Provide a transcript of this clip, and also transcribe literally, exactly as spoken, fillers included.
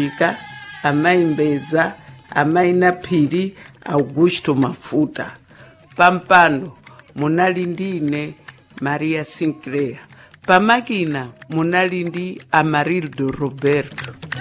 ika Amai Mbeza, Amai Naphiri, Augusto Mafuta. Pampano munalindine Maria Sinclair. Pamakina munalindi Amarildo Roberto.